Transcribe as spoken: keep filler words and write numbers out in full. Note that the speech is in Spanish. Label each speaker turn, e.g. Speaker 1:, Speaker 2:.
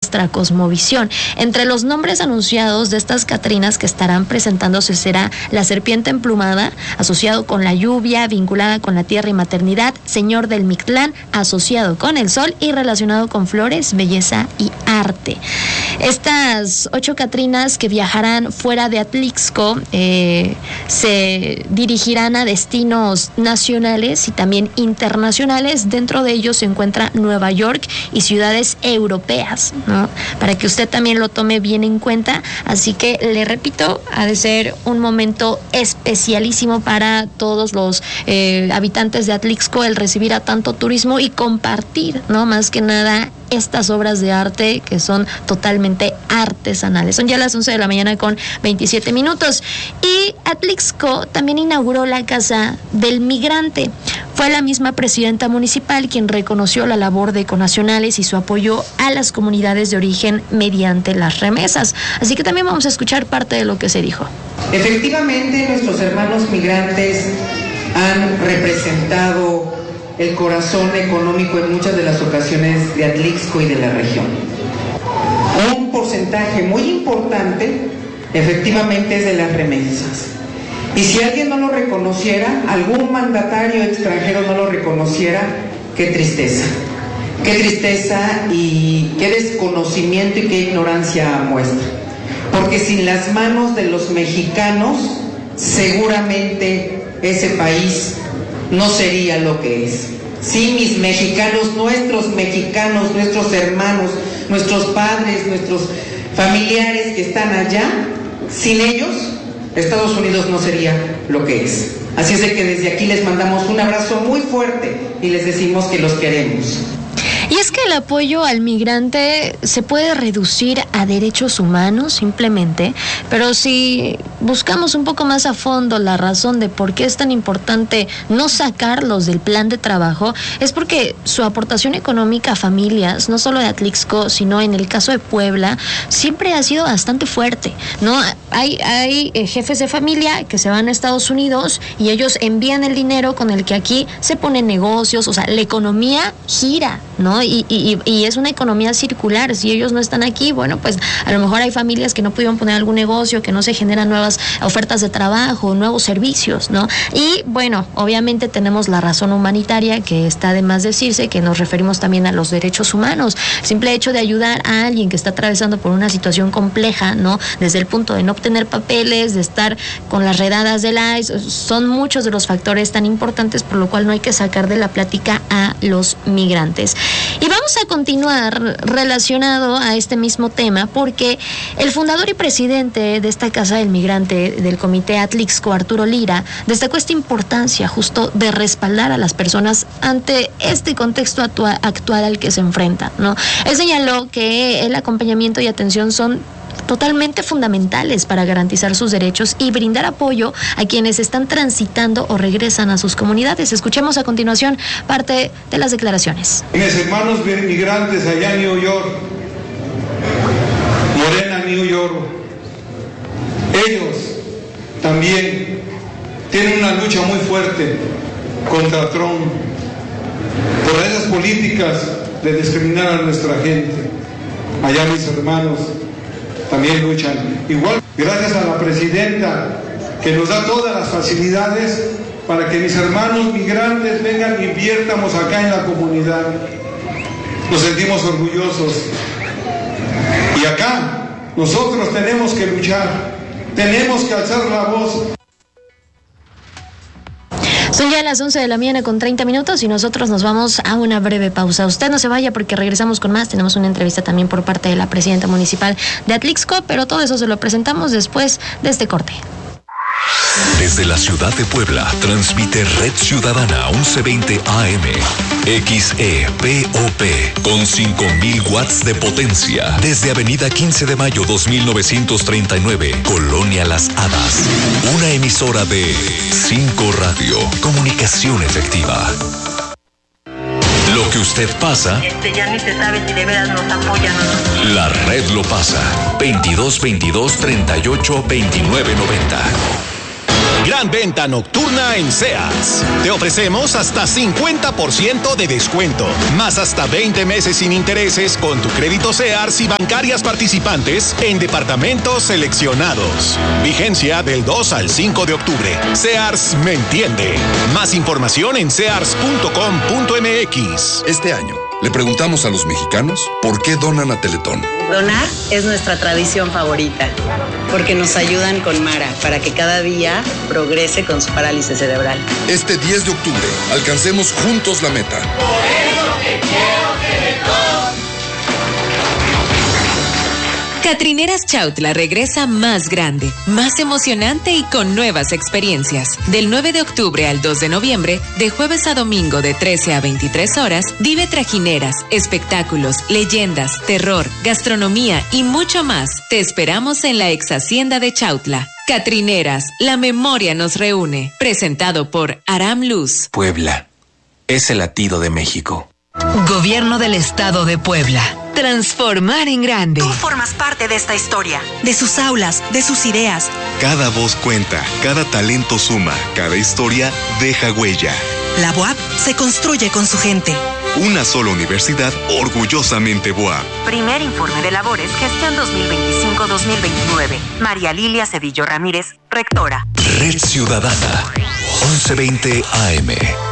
Speaker 1: nuestra cosmovisión. Entre los nombres anunciados de estas Catrinas que estarán presentándose será la serpiente emplumada, asociado con la lluvia, vinculada con la tierra y maternidad, señor del Mictlán, asociado con el sol y relacionado con flores, belleza y arte. Estas ocho Catrinas que viajarán fuera de Atlixco eh, se dirigirán a destinos nacionales y también internacionales. Dentro de ellos se encuentra Nueva York y ciudades europeas, ¿no? Para que usted también lo tome bien en cuenta. Así que le repito, ha de ser un momento especialísimo para todos los eh, habitantes de Atlixco el recibir a tanto turismo y compartir, ¿no? Más que nada estas obras de arte que son totalmente artesanales. Son ya las once de la mañana con veintisiete minutos. Y Atlixco también inauguró la Casa del Migrante. Fue la misma presidenta municipal quien reconoció la labor de conacionales y su apoyo a las comunidades de origen mediante las remesas. Así que también vamos a escuchar parte de lo que se dijo.
Speaker 2: Efectivamente, nuestros hermanos migrantes han representado el corazón económico en muchas de las ocasiones de Atlixco y de la región. Un porcentaje muy importante, efectivamente, es de las remesas. Y si alguien no lo reconociera, algún mandatario extranjero no lo reconociera, qué tristeza. Qué tristeza y qué desconocimiento y qué ignorancia muestra. Porque sin las manos de los mexicanos, seguramente ese país no sería lo que es. Sí, mis mexicanos, nuestros mexicanos, nuestros hermanos, nuestros padres, nuestros familiares que están allá, sin ellos, Estados Unidos no sería lo que es. Así es de que desde aquí les mandamos un abrazo muy fuerte y les decimos que los queremos.
Speaker 1: Y es que el apoyo al migrante se puede reducir a derechos humanos simplemente, pero si buscamos un poco más a fondo la razón de por qué es tan importante no sacarlos del plan de trabajo, es porque su aportación económica a familias, no solo de Atlixco, sino en el caso de Puebla, siempre ha sido bastante fuerte, ¿no? Hay, hay eh, jefes de familia que se van a Estados Unidos y ellos envían el dinero con el que aquí se ponen negocios, o sea, la economía gira, ¿no? Y, y, y es una economía circular. Si ellos no están aquí, bueno, pues a lo mejor hay familias que no pudieron poner algún negocio, que no se generan nuevas ofertas de trabajo, nuevos servicios, ¿no? Y bueno, obviamente tenemos la razón humanitaria, que está de más decirse, que nos referimos también a los derechos humanos. El simple hecho de ayudar a alguien que está atravesando por una situación compleja, ¿no? Desde el punto de no obtener papeles, de estar con las redadas del I C E, son muchos de los factores tan importantes, por lo cual no hay que sacar de la plática a los migrantes. Y vamos a continuar relacionado a este mismo tema porque el fundador y presidente de esta Casa del Migrante, del Comité Atlixco, Arturo Lira, destacó esta importancia justo de respaldar a las personas ante este contexto actua- actual al que se enfrentan, ¿no? Él señaló que el acompañamiento y atención son totalmente fundamentales para garantizar sus derechos y brindar apoyo a quienes están transitando o regresan a sus comunidades. Escuchemos a continuación parte de las declaraciones.
Speaker 3: Mis hermanos migrantes allá en New York, Morena, New York, ellos también tienen una lucha muy fuerte contra Trump por esas políticas de discriminar a nuestra gente. Allá mis hermanos también luchan. Igual, gracias a la presidenta que nos da todas las facilidades para que mis hermanos migrantes vengan y invirtamos acá en la comunidad. Nos sentimos orgullosos. Y acá nosotros tenemos que luchar, tenemos que alzar la voz.
Speaker 1: Son ya las once de la mañana con treinta minutos y nosotros nos vamos a una breve pausa. Usted no se vaya porque regresamos con más. Tenemos una entrevista también por parte de la presidenta municipal de Atlixco, pero todo eso se lo presentamos después de este corte.
Speaker 4: Desde la ciudad de Puebla, transmite Red Ciudadana once veinte A M, X E P O P, con cinco mil watts de potencia. Desde Avenida quince de mayo dos mil novecientos treinta y nueve, Colonia Las Hadas. Una emisora de cinco Radio, comunicación efectiva. Lo que usted pasa,
Speaker 5: este ya ni se sabe si de veras nos apoyan o no.
Speaker 4: La red lo pasa. veintidós veintidós treinta y ocho veintinueve noventa.
Speaker 6: Gran venta nocturna en Sears. Te ofrecemos hasta cincuenta por ciento de descuento, más hasta veinte meses sin intereses con tu crédito Sears y bancarias participantes en departamentos seleccionados. Vigencia del dos al cinco de octubre. Sears me entiende. Más información en sears punto com punto m x.
Speaker 7: Este año le preguntamos a los mexicanos por qué donan a Teletón.
Speaker 8: Donar es nuestra tradición favorita, porque nos ayudan con Mara para que cada día progrese con su parálisis cerebral.
Speaker 7: Este diez de octubre, alcancemos juntos la meta.
Speaker 9: Por eso te quiero, Teletón.
Speaker 10: Catrineras Chautla regresa más grande, más emocionante y con nuevas experiencias. Del nueve de octubre al dos de noviembre, de jueves a domingo de trece a veintitrés horas, vive trajineras, espectáculos, leyendas, terror, gastronomía y mucho más. Te esperamos en la ex hacienda de Chautla. Catrineras, la memoria nos reúne. Presentado por Aram Luz.
Speaker 11: Puebla es el latido de México.
Speaker 12: Gobierno del Estado de Puebla. Transformar en grande.
Speaker 13: Tú formas parte de esta historia, de sus aulas, de sus ideas.
Speaker 14: Cada voz cuenta, cada talento suma, cada historia deja huella.
Speaker 13: La B O A P se construye con su gente.
Speaker 14: Una sola universidad orgullosamente B O A P.
Speaker 15: Primer informe de labores, gestión dos mil veinticinco dos mil veintinueve. María Lilia Cedillo Ramírez, rectora.
Speaker 4: Red Ciudadana, once veinte A M.